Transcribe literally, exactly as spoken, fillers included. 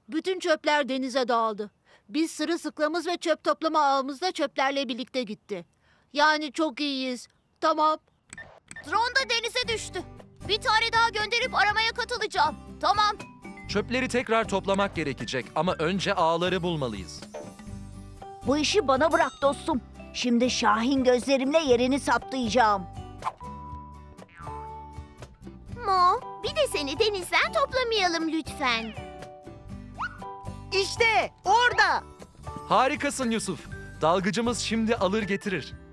Bütün çöpler denize dağıldı. Biz sırılsıklamız ve çöp toplama ağımızda çöplerle birlikte gitti. Yani çok iyiyiz. Tamam. Drone da denize düştü. Bir tane daha gönderip aramaya katılacağım. Tamam. Çöpleri tekrar toplamak gerekecek ama önce ağları bulmalıyız. Bu işi bana bırak dostum. Şimdi Şahin gözlerimle yerini saptayacağım. Mo, bir de seni denizden toplamayalım lütfen. İşte orada. Harikasın Yusuf. Dalgıcımız şimdi alır getirir.